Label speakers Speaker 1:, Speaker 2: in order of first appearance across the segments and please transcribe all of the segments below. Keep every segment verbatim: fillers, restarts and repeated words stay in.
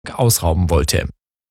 Speaker 1: ausrauben wollte.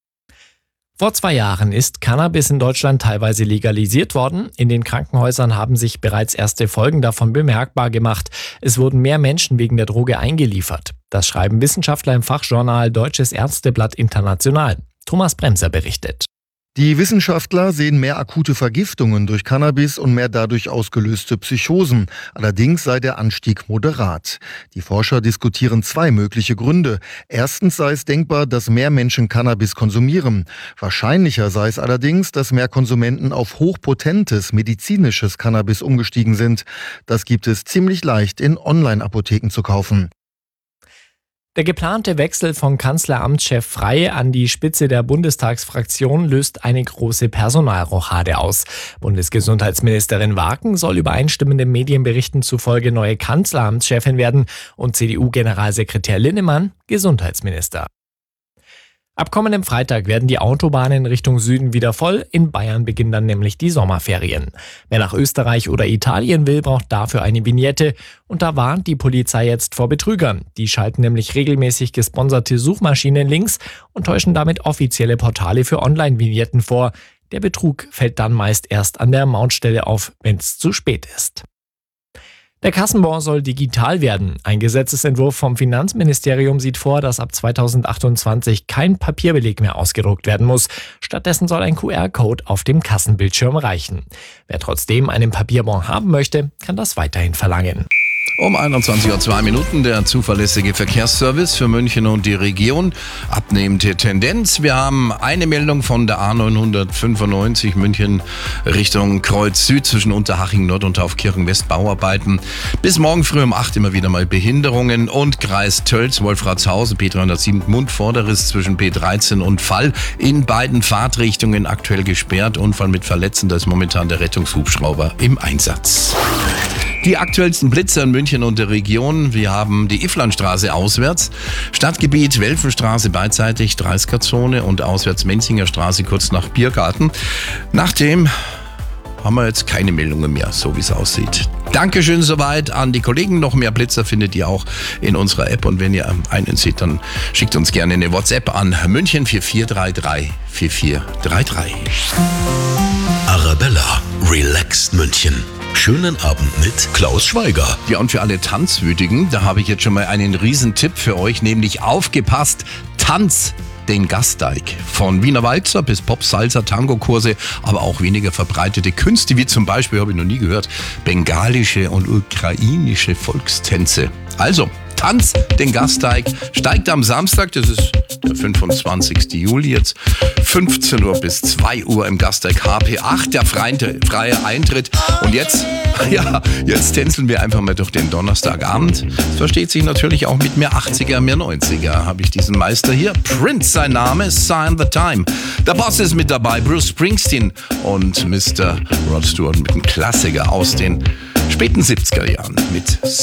Speaker 1: Vor zwei Jahren ist Cannabis in Deutschland teilweise legalisiert worden. In den Krankenhäusern haben sich bereits erste Folgen davon bemerkbar gemacht. Es wurden mehr Menschen wegen der Droge eingeliefert. Das schreiben Wissenschaftler im Fachjournal Deutsches Ärzteblatt International. Thomas Bremser berichtet.
Speaker 2: Die Wissenschaftler sehen mehr akute Vergiftungen durch Cannabis und mehr dadurch ausgelöste Psychosen. Allerdings sei der Anstieg moderat. Die Forscher diskutieren zwei mögliche Gründe. Erstens sei es denkbar, dass mehr Menschen Cannabis konsumieren. Wahrscheinlicher sei es allerdings, dass mehr Konsumenten auf hochpotentes medizinisches Cannabis umgestiegen sind. Das gibt es ziemlich leicht in Online-Apotheken zu kaufen.
Speaker 1: Der geplante Wechsel von Kanzleramtschef Frey an die Spitze der Bundestagsfraktion löst eine große Personalrochade aus. Bundesgesundheitsministerin Waken soll übereinstimmenden Medienberichten zufolge neue Kanzleramtschefin werden und C D U-Generalsekretär Linnemann Gesundheitsminister. Ab kommendem Freitag werden die Autobahnen Richtung Süden wieder voll. In Bayern beginnen dann nämlich die Sommerferien. Wer nach Österreich oder Italien will, braucht dafür eine Vignette. Und da warnt die Polizei jetzt vor Betrügern. Die schalten nämlich regelmäßig gesponserte Suchmaschinen links und täuschen damit offizielle Portale für Online-Vignetten vor. Der Betrug fällt dann meist erst an der Mautstelle auf, wenn es zu spät ist. Der Kassenbon soll digital werden. Ein Gesetzesentwurf vom Finanzministerium sieht vor, dass ab zweitausendachtundzwanzig kein Papierbeleg mehr ausgedruckt werden muss. Stattdessen soll ein Q R-Code auf dem Kassenbildschirm reichen. Wer trotzdem einen Papierbon haben möchte, kann das weiterhin verlangen.
Speaker 3: Um einundzwanzig Uhr zwei Minuten der zuverlässige Verkehrsservice für München und die Region. Abnehmende Tendenz. Wir haben eine Meldung von der A neunhundertfünfundneunzig München Richtung Kreuz Süd zwischen Unterhaching Nord und Taufkirchen West Bauarbeiten. Bis morgen früh um acht immer wieder mal Behinderungen und Kreis Tölz, Wolfratshausen, P dreihundertsieben Gmund, Vorderriss zwischen P dreizehn und Fall. In beiden Fahrtrichtungen aktuell gesperrt. Unfall mit Verletzten, da ist momentan der Rettungshubschrauber im Einsatz. Die aktuellsten Blitzer in München und der Region. Wir haben die Ifflandstraße auswärts, Stadtgebiet Welfenstraße beidseitig, dreißiger-Zone und auswärts Menzinger Straße kurz nach Biergarten. Nachdem haben wir jetzt keine Meldungen mehr, so wie es aussieht. Dankeschön soweit an die Kollegen. Noch mehr Blitzer findet ihr auch in unserer App. Und wenn ihr einen seht, dann schickt uns gerne eine WhatsApp an München vier vier drei drei vier vier drei drei.
Speaker 4: Arabella, relaxed München. Schönen Abend mit Klaus Schweiger.
Speaker 3: Ja, und für alle Tanzwütigen, da habe ich jetzt schon mal einen Riesentipp für euch, nämlich aufgepasst, Tanz den Gasteig. Von Wiener Walzer bis Pop, Salsa, Tango-Kurse, aber auch weniger verbreitete Künste, wie zum Beispiel, habe ich noch nie gehört, bengalische und ukrainische Volkstänze. Also, Tanz den Gasteig steigt am Samstag, das ist der fünfundzwanzigsten Juli jetzt, fünfzehn Uhr bis zwei Uhr im Gasteig H P acht, der freie, freie Eintritt. Und jetzt, ja, jetzt tänzeln wir einfach mal durch den Donnerstagabend. Das versteht sich natürlich auch mit mehr achtziger, mehr neunziger, habe ich diesen Meister hier. Prince, sein Name, Sign the Time. Der Boss ist mit dabei, Bruce Springsteen und Mister Rod Stewart mit einem Klassiker aus den späten siebziger Jahren mit